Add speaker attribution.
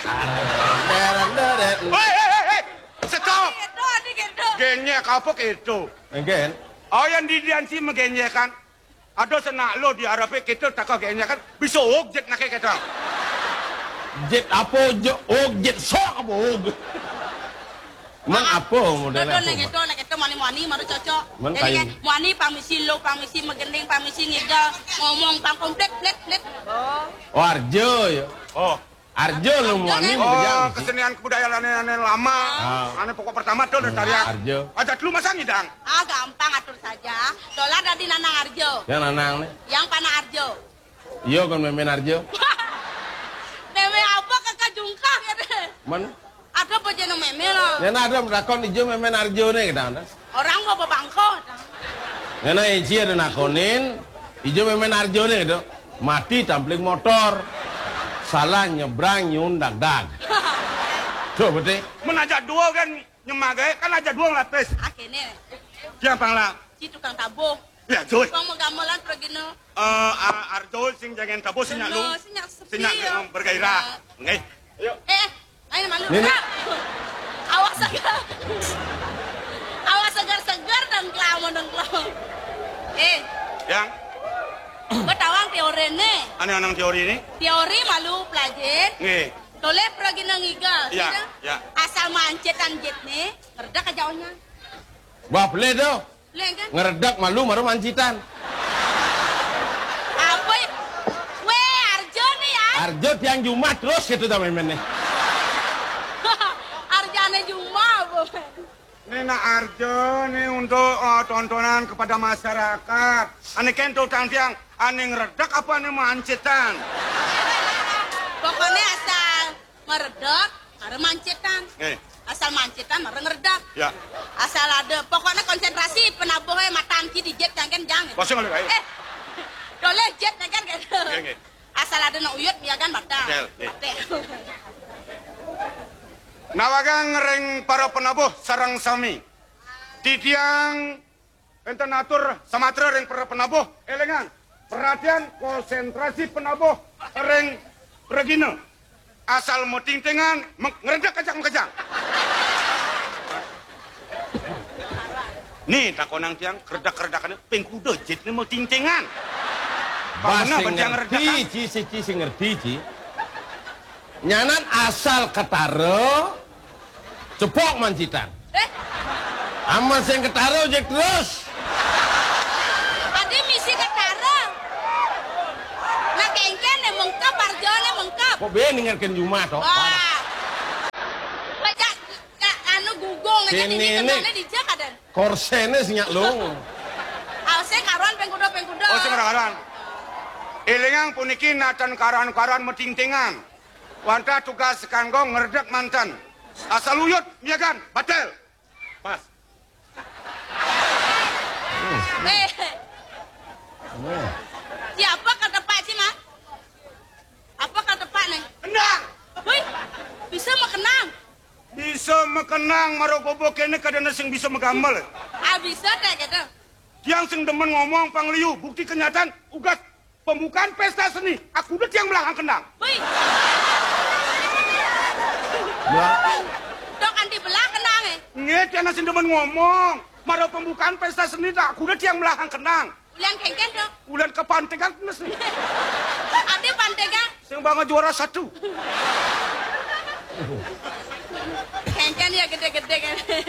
Speaker 1: Hei, stop. Genyek apa itu?
Speaker 2: Enggak.
Speaker 1: Oh yang di diansi mengenyekan. Ada senak lo di Arab kita tak kau genyekan. Bisa jet nak kita.
Speaker 2: Jet apa? Jet sok apa? Mang apa modelnya?
Speaker 3: Kita mani maru cocok.
Speaker 2: Man
Speaker 3: Jadi kan
Speaker 2: kain.
Speaker 3: mani pamisi lo, pamisi megending, pamisi ngiga, ngomong pang komplit, plet.
Speaker 2: Oh Arjo ya.
Speaker 1: Oh.
Speaker 2: Arjo lu mau ani
Speaker 1: Oh, kesenian kebudayaan aneh lama. Aneh pokok pertama tuh dari tarian.
Speaker 2: Arjo.
Speaker 1: Ada dulu masa ngidang.
Speaker 3: Ah gampang atur saja. Dolar dari Nanang Arjo.
Speaker 2: Yang nanang nih.
Speaker 3: Yang Pana Arjo.
Speaker 2: Iya kan memen Arjo.
Speaker 3: Meme apa kakak jungkah ya deh.
Speaker 2: Man.
Speaker 3: Ada apa jenuh meme lah.
Speaker 2: Yang ada merakon ijo memen Arjo nih kita.
Speaker 3: Orang mau bangko.
Speaker 2: Yang iji ada nakonin ijo memen Arjo nih gitu. Mati tampling motor. Salah nyebrang nyundak dag. Coba betul.
Speaker 1: Menajak dua kan nyemagai kan aja dua lapis.
Speaker 3: Akhirnya.
Speaker 1: Siapa lah?
Speaker 3: Si tukang tabuh.
Speaker 1: Ya Joy.
Speaker 3: Kau mau gamelan pergi no.
Speaker 1: Arjo sing jangan tabu sinyak lu.
Speaker 3: Sinyak sepi.
Speaker 1: Sinyak bergairah. Nggih. Ayo.
Speaker 3: Ayo malu.
Speaker 2: Ini.
Speaker 3: Awas segar. Awas segar dan kelamun.
Speaker 1: Yang
Speaker 3: Betawang teori nih.
Speaker 1: aneh-aneh teori ini.
Speaker 3: Teori malu pelajar.
Speaker 1: Nggih.
Speaker 3: Toleh pergi ngiga.
Speaker 1: Iya, iya.
Speaker 3: Asal mancetan jet nih. Ngerdak ke jauhnya.
Speaker 2: Wah boleh dong.
Speaker 3: Lenggan.
Speaker 2: Ngeredak malu maru mancitan.
Speaker 3: Apa? Weh Arjo nih ya.
Speaker 2: Arjo tiang Jumat terus gitu ta memen nih.
Speaker 3: Arjane Juma.
Speaker 1: Ini nak Arjo nih untuk tontonan kepada masyarakat. Aneh kento tiang aneh ngeredak apa aneh mancetan.
Speaker 3: Pokoknya asal meredak, ada mancetan. Asal mancetan, ada ngeredak.
Speaker 1: Ya.
Speaker 3: Asal ada, pokoknya konsentrasi penabuhnya matan ki di jet jangan.
Speaker 1: Kosong oleh.
Speaker 3: Boleh jet kan gitu.
Speaker 1: Nggih.
Speaker 3: Asal ada nak uyut biar kan batal.
Speaker 1: Betul. Nawagang ring para penabuh sarang sami. Tidiang enten atur samatra ring para penabuh elengan. Perhatian konsentrasi penabuh ring regina. Asal mau ting-tingan ngeredak kejang-kejang. Nih takonang tiang kerdak-kerdakan pengkuda jet ni mau ting-tingan.
Speaker 2: Bahasa
Speaker 1: Bagaimana
Speaker 2: ngerti, si ngerti, ci. Nyanan asal ketaro, cepok mancitan. Aman sing ketaro jek terus.
Speaker 3: Tadi misi ketara. Nah kengken mengkap, Arjone mengkap.
Speaker 2: Kok be ninggalkan Jumat toh?
Speaker 3: Wah. Baca anu gugong aja
Speaker 2: Sini,
Speaker 3: di
Speaker 2: ini.
Speaker 3: kenalnya di Jakadan.
Speaker 2: Korsene sinyak lu.
Speaker 3: Ause karuan pengkuda.
Speaker 1: Oh sekarang. Elengang puniki natan karan-karan meting-tingan. Wanta tugas kanggo ngeredak mantan. Asal uyut, ya kan? Batal. Pas.
Speaker 3: Siapa kata Pak sih, Mas? Apa kata Pak nih?
Speaker 1: Kenang.
Speaker 3: Wih, bisa mah kenang.
Speaker 1: Bisa mekenang marogobo kene kadana sing bisa megamel.
Speaker 3: Bisa teh gitu.
Speaker 1: Tiang sing demen ngomong pangliu, bukti kenyataan ugas pembukaan pesta seni. Aku udah tiang belakang kenang.
Speaker 3: Wih,
Speaker 2: Ya,
Speaker 3: dok kan di belah kenang
Speaker 1: Nge, tiang sing demen ngomong. Maro pembukaan pesta seni tak aku udah tiang belakang kenang.
Speaker 3: Ulian kengken dok.
Speaker 1: Ulan kepantekan kenes nih.
Speaker 3: Ada pantega.
Speaker 1: Sing bangga juara 1.
Speaker 3: Kengken ya gede-gede kan.